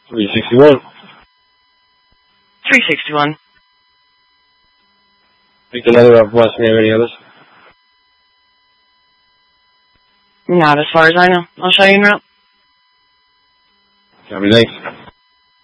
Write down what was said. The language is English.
361. 361. Picked another up west. We have any others? Not as far as I know. I'll show you en route. Copy, thanks.